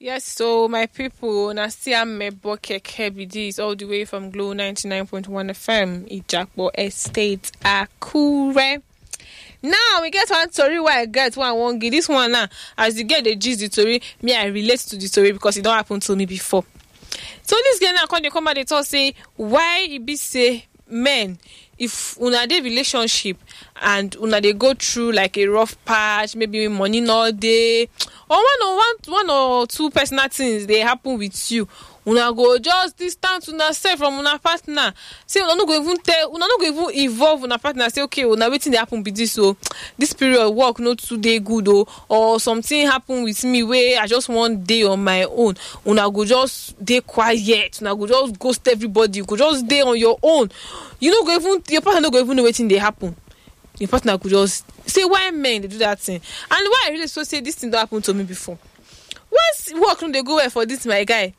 Yes, so my people, Nasia Mebo Keke BD all the way from Glow 99.1 FM, Ijakbo Estate, Akure. Now we get one story where I get one won't give this one now. As you get the gist the story, me I relate to the story because it don't happen to me before. So this girl now come back they talk say why it be say men if una dey relationship and una dey go through like a rough patch, maybe money no dey, or one or two personal things they happen with you, una go just distance una self from una partner. Say una no go even involve una partner. Say okay, una wetin dey happen with this, so this period work not too dey good or something happen with me where I just want day on my own. Una go just dey quiet. Una go just ghost everybody. You go just day on your own. Your partner no go even know wetin dey happen. Your partner could just say why men they do that thing, and why I really so say this thing don't happen to me before. Once work no dey go well for this my guy,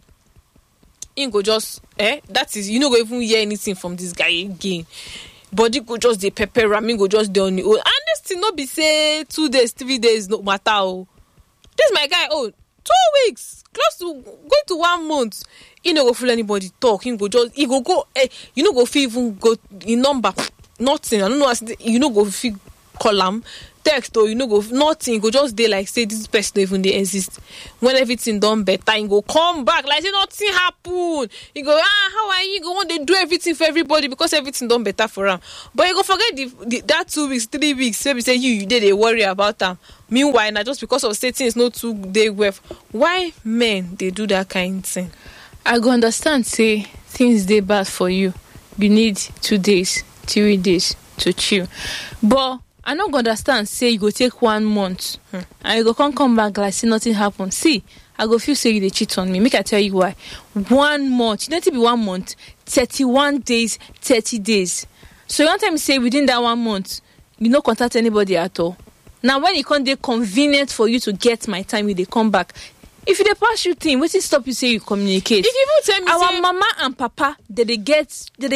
he go just that is you no go even hear anything from this guy again. Body go just dey pepper ram, go just dey on the own. And this thing no be say 2 days, 3 days no matter. This my guy 2 weeks, close to going to 1 month. He no go feel anybody talk. He go you no go feel even go in number nothing. I don't know. You no go feel column text or you no go nothing. Go just dey like say this person even they exist. When everything done better, he go come back like say nothing happen. He go how are you? Go want they do everything for everybody because everything done better for him. But you go forget that 2 weeks, 3 weeks. Maybe say you did they worry about them. Meanwhile, not just because of certain things not too they well. Why men they do that kind of thing? I go understand say things they bad for you. You need 2 days, 3 days to chill. But I not go understand say you go take 1 month and you go come back like say nothing happened. See, I go feel say you they cheat on me. Make I tell you why. 1 month, you need to be 1 month, 31 days, 30 days. So you want to say within that 1 month, you don't contact anybody at all. Now when it can't be convenient for you to get my time, you they come back. If you dey pass you thing, what stop you say you communicate? If you even tell me our mama and papa, they get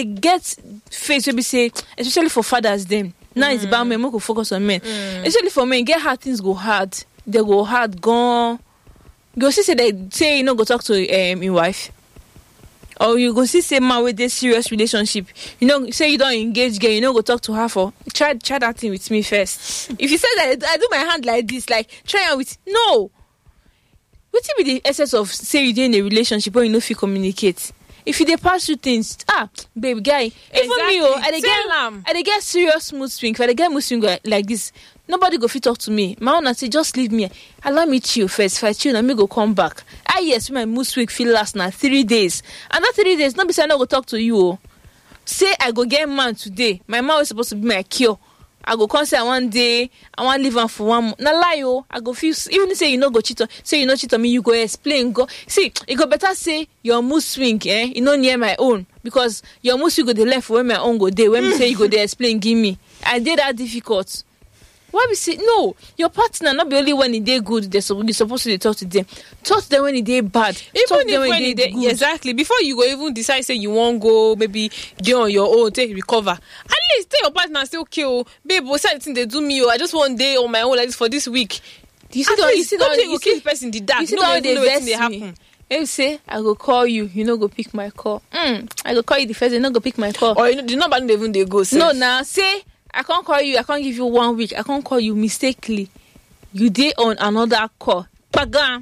face we be say, especially for fathers them. Now it's about men, we go focus on men. Especially for men, get hard things go hard. They go hard, gone. You go see say they say you know go talk to your wife. Or you go see say man with this serious relationship. You know, say you don't engage girl, you know go talk to her for try that thing with me first. If you say that I do my hand like this, like try it with no. What be the essence of say you in a relationship when you know if you communicate? If you dey pass through things, baby guy, exactly. Even me, I dey get serious mood swing. If I dey get mood swing like this, nobody go fit talk to me. My own say just leave me. Allow me chill first. If I chill, let me go come back. Yes, my mood swing feel last now 3 days, and that 3 days, not be say I no go talk to you. Say I go get man today. My man was supposed to be my cure. I go come say one day I want live on for 1 month. Na lie I go feel even say you no go cheat on, say you no cheat on me, you go explain. Go see it go better say your mood swing, you know near my own because your mood swing go the left when my own go there. When me say you go there explain, give me. I did that difficult. Why we say no? Your partner not be only when it dey good. You're supposed to talk to them. Talk to them when it dey bad. Even if when it dey good. Exactly. Before you go even decide say you won't go, maybe get on your own, take recover. At least tell your partner say okay, babe, what's that thing they do me? I just want day on my own like this for this week. You see the keep person in the dark. You see how they vex me. Happen. If say I go call you no go pick my call. I go call you the first day, no go pick my call. Or the number don't even they go. No, now say. I can't call you. I can't give you 1 week. I can't call you mistakenly. You did on another call. Pagan.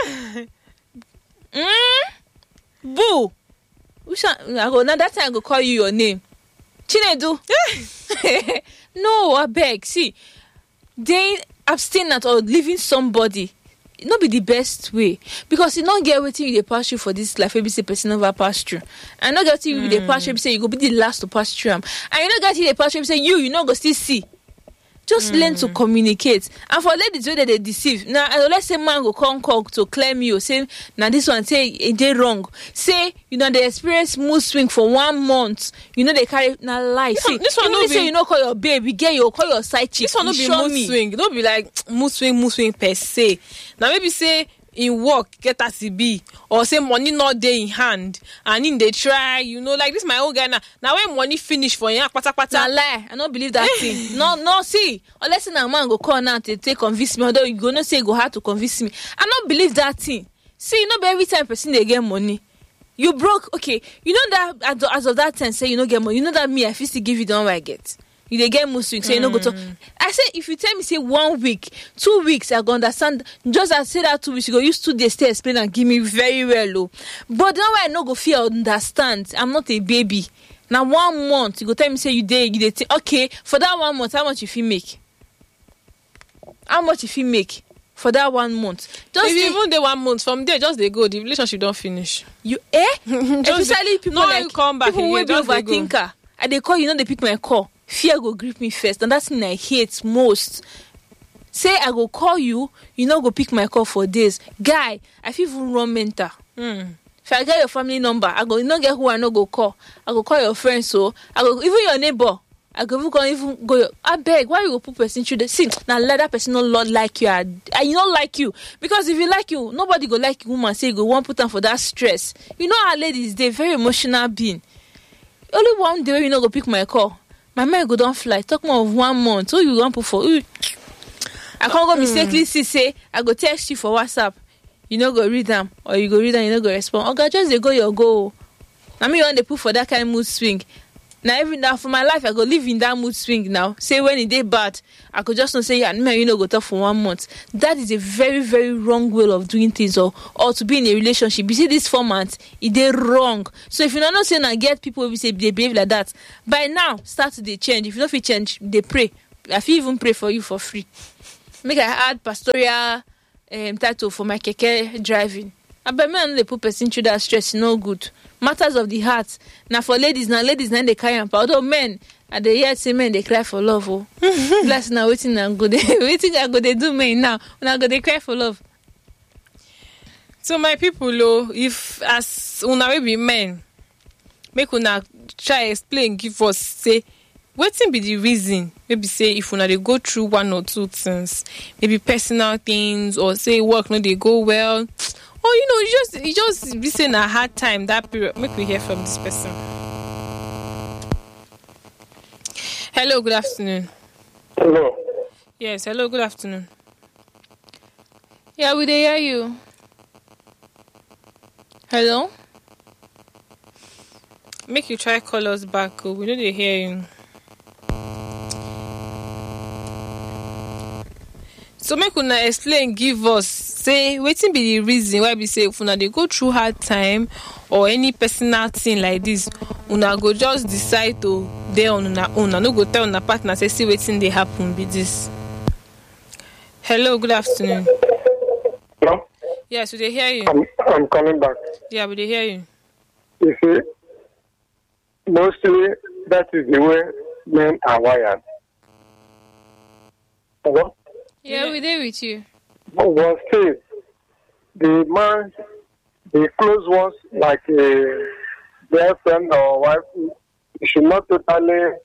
Boo. Now that time I go call you your name. Chinedu. No, I beg. See, they abstinent or leaving somebody. It not be the best way because you don't get everything you pass through for this life. Maybe say person never pass through, and not get you they pass through. Say you go be the last to pass through, and you not get you they pass through. Say you not go still see. Just learn to communicate. And for ladies where they deceive. Now let's say man go come to claim you. Say now this one say they wrong. Say you know they experience mood swing for 1 month. You know they carry now lie. This one no say you know call your baby, get you call your side chick. This one no be mood swing. Don't be like mood swing per se. Now maybe say in work get as it be, or say money not there in hand and in they try, you know, like this my own guy now when money finish for you pata lie. I don't believe that thing. No see, unless a man go call now to take convince me, although you gonna say go hard to convince me, I don't believe that thing. See, not every time person they get money. You broke, okay. You know that as of that time, say you don't get money. You know that me, I feel to give you the one I get. You they get mood swings, so you no go to. I say if you tell me say 1 week, 2 weeks, I go understand. Just as say that 2 weeks, you go use 2 days, stay explain and give me very well low. But now I no go feel understand. I'm not a baby. Now 1 month, you go tell me say you did. Okay, for that 1 month, how much you feel make? How much you feel make for that 1 month? Just if even the 1 month from there, just they go. The relationship don't finish. You especially people no, like you come back people will again, be just they go. overthinker. And they call, you know, they pick my call. Fear go grip me first, and that's thing I hate most. Say I go call you, you know, go pick my call for days. Guy, I feel even run mental. If I get your family number, I go, you know, get who I know go call. I go call your friends, so I go even your neighbor. I go even go. I beg, why you go put person through the see? Now let that person not like you, and you not like you, because if you like you, nobody go like you. Woman say you go want put them for that stress. You know, our ladies they very emotional being. Only one day you know go pick my call. My mind go don't fly. Talk more of 1 month. Who you want put for? I can't go mistakenly say I go text you for WhatsApp. You know go read them, or you go read them, you know go respond. Okay, just they go your go. I mean you want to put for that kind of mood swing. Now every now for my life I go live in that mood swing now. Say when it day bad, I could just not say yeah, man, you know go talk for 1 month. That is a very, very wrong way of doing things, or to be in a relationship. You see this format, it is wrong. So if you're not saying I get people who say they behave like that, by now start to they change. If you don't feel change, they pray. I feel even pray for you for free. Make I add pastoral title for my keke driving. I bet me they put person through that stress, no good. Matters of the heart. Now for ladies, now they carry on. Although men, and they hear say men they cry for love. Oh, bless now waiting and go waiting I go they do men now. When I go they cry for love. So my people, if as una we be men, make una try explain, give us say, wetin be the reason? Maybe say if una they go through 1 or 2 things, maybe personal things, or say work no they go well. Or you know, you just be saying a hard time that period. Make we hear from this person. Hello, good afternoon. Hello. Yes, hello, good afternoon. Yeah, we they hear you. Hello? Make you try call us back. We know they hear you. So make una explain, give us, say wetin be the reason why we say if una they go through hard time or any personal thing like this, una go just decide to dey on una own. No go tell una partner say see wetin dey happen be this. Hello, good afternoon. Hello? Yes, we dey hear you. I'm coming back. Yeah, we dey hear you. You see, mostly that is the way men are wired. Hello? Yeah, we there with you. But still, the man, the close ones, like a girlfriend or wife, you should not totally